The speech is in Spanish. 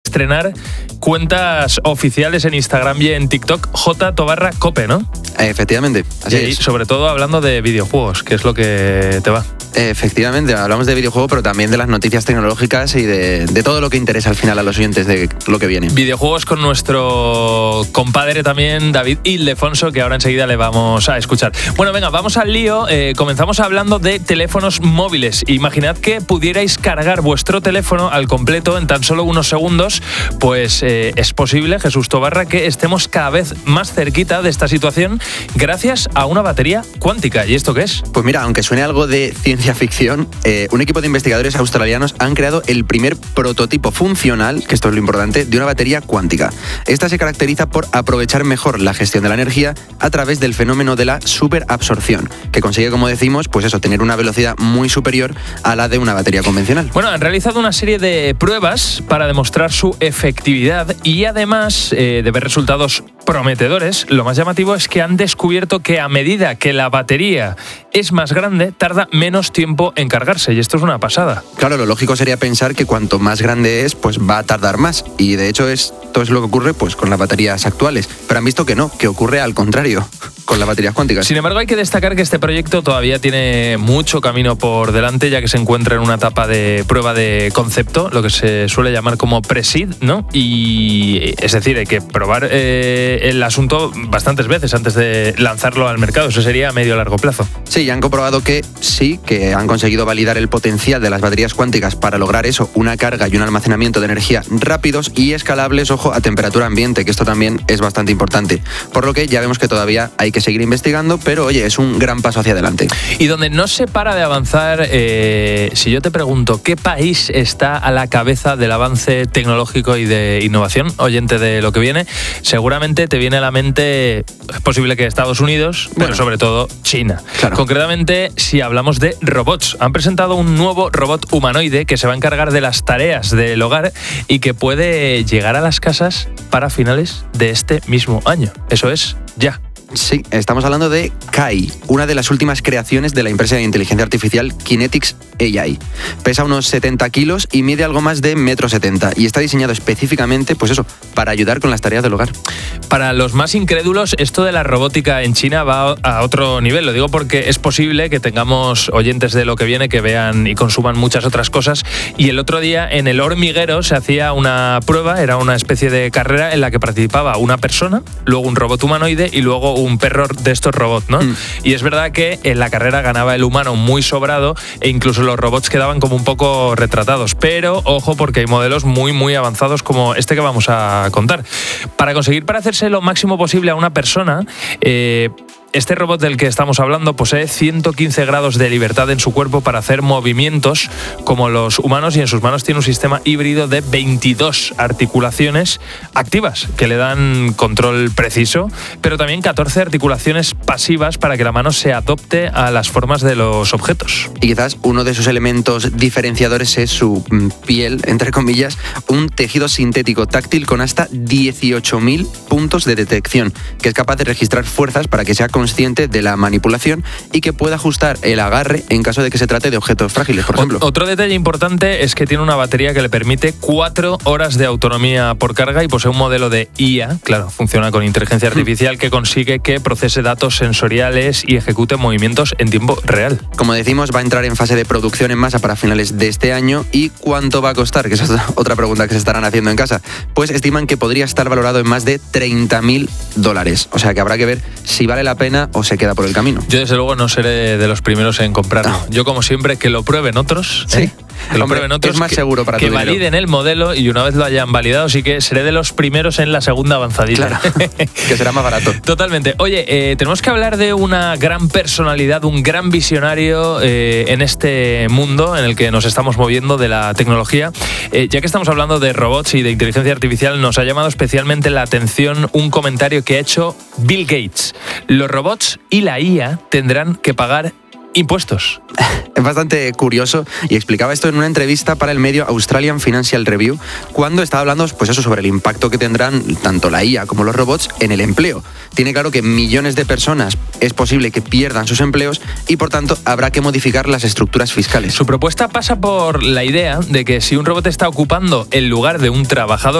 estrenar cuentas oficiales en Instagram y en TikTok, j_cope, ¿no? Efectivamente, así y es. Sobre todo hablando de videojuegos, que es lo que te va. Efectivamente, hablamos de videojuegos, pero también de las noticias tecnológicas y de todo lo que interesa al final a los oyentes de lo que viene. Videojuegos con nuestro compadre también, David Ildefonso, que ahora enseguida le vamos a escuchar. Bueno, venga, vamos al lío. Comenzamos hablando de teléfonos móviles. Imaginad que pudierais cargar vuestro teléfono al completo en tan solo unos segundos. Pues es posible, Jesús Tobarra, que estemos cada vez más cerquita de esta situación gracias a una batería cuántica. ¿Y esto qué es? Pues mira, aunque suene algo de ciencia ficción, un equipo de investigadores australianos han creado el primer prototipo funcional, que esto es lo importante, de una batería cuántica. Esta se caracteriza por aprovechar mejor la gestión de la energía a través del fenómeno de la superabsorción, que consigue, como decimos, pues eso, tener una velocidad muy superior a la de una batería convencional. Bueno, han realizado una serie de pruebas para demostrar su efectividad y además de ver resultados prometedores, lo más llamativo es que han descubierto que a medida que la batería es más grande, tarda menos tiempo en cargarse, y esto es una pasada. Claro, lo lógico sería pensar que cuanto más grande es, pues va a tardar más, y de hecho esto es lo que ocurre pues con las baterías actuales, pero han visto que no, que ocurre al contrario con las baterías cuánticas. Sin embargo, hay que destacar que este proyecto todavía tiene mucho camino por delante, ya que se encuentra en una etapa de prueba de concepto, lo que se suele llamar como pre-seed, ¿no? Y es decir, hay que probar el asunto bastantes veces antes de lanzarlo al mercado. Eso sería a medio o largo plazo. Sí, ya han comprobado que sí, que han conseguido validar el potencial de las baterías cuánticas para lograr eso, una carga y un almacenamiento de energía rápidos y escalables, ojo, a temperatura ambiente, que esto también es bastante importante. Por lo que ya vemos que todavía hay que seguir investigando, pero oye, es un gran paso hacia adelante. Y donde no se para de avanzar, si yo te pregunto, ¿qué país está a la cabeza del avance tecnológico y de innovación, oyente de lo que viene? Seguramente te viene a la mente, es posible que Estados Unidos, pero sobre todo China. Claro. Concretamente, si hablamos de robots, han presentado un nuevo robot humanoide que se va a encargar de las tareas del hogar y que puede llegar a las casas para finales de este mismo año. Eso es ya. Sí, estamos hablando de Kai, una de las últimas creaciones de la empresa de inteligencia artificial Kinetics AI. Pesa unos 70 kilos y mide algo más de 1,70 m y está diseñado específicamente, pues eso, para ayudar con las tareas del hogar. Para los más incrédulos, esto de la robótica en China va a otro nivel. Lo digo porque es posible que tengamos oyentes de lo que viene que vean y consuman muchas otras cosas. Y el otro día en El Hormiguero se hacía una prueba, era una especie de carrera en la que participaba una persona, luego un robot humanoide y luego un perro de estos robots, ¿no? Y es verdad que en la carrera ganaba el humano muy sobrado e incluso los robots quedaban como un poco retratados. Pero ojo, porque hay modelos muy, muy avanzados como este que vamos a contar. Para conseguir parecerse lo máximo posible a una persona, este robot del que estamos hablando posee 115 grados de libertad en su cuerpo para hacer movimientos como los humanos y en sus manos tiene un sistema híbrido de 22 articulaciones activas que le dan control preciso, pero también 14 articulaciones pasivas para que la mano se adopte a las formas de los objetos. Y quizás uno de sus elementos diferenciadores es su piel, entre comillas, un tejido sintético táctil con hasta 18.000 puntos de detección, que es capaz de registrar fuerzas para que sea consciente de la manipulación y que pueda ajustar el agarre en caso de que se trate de objetos frágiles, por ejemplo. Otro detalle importante es que tiene una batería que le permite 4 horas de autonomía por carga y posee un modelo de IA, claro, funciona con inteligencia artificial, que consigue que procese datos sensoriales y ejecute movimientos en tiempo real. Como decimos, va a entrar en fase de producción en masa para finales de este año. ¿Y cuánto va a costar? Que esa es otra pregunta que se estarán haciendo en casa. Pues estiman que podría estar valorado en más de $30.000. O sea que habrá que ver si vale la pena o se queda por el camino. Yo desde luego no seré de los primeros en comprarlo. No. Yo, como siempre, que lo prueben otros. Sí. Que lo prueben otros, es más seguro para que validen el modelo y una vez lo hayan validado, sí que seré de los primeros en la segunda avanzadita. Claro, que será más barato. Totalmente. Oye, tenemos que hablar de una gran personalidad, un gran visionario en este mundo en el que nos estamos moviendo de la tecnología. Ya que estamos hablando de robots y de inteligencia artificial, nos ha llamado especialmente la atención un comentario que ha hecho Bill Gates. Los robots y la IA tendrán que pagar impuestos. Es bastante curioso y explicaba esto en una entrevista para el medio Australian Financial Review cuando estaba hablando pues eso, sobre el impacto que tendrán tanto la IA como los robots en el empleo. Tiene claro que millones de personas es posible que pierdan sus empleos y por tanto habrá que modificar las estructuras fiscales. Su propuesta pasa por la idea de que si un robot está ocupando el lugar de un trabajador